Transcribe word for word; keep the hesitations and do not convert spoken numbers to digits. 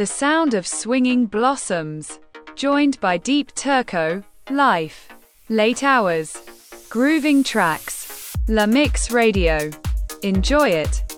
The sound of swinging blossoms. Joined by deep turco, life. Late hours. Grooving tracks. La Mix Radio. Enjoy it.